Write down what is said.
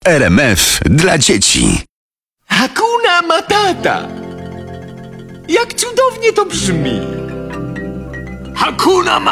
RMF dla dzieci. Hakuna Matata. Jak cudownie to brzmi. Hakuna Matata.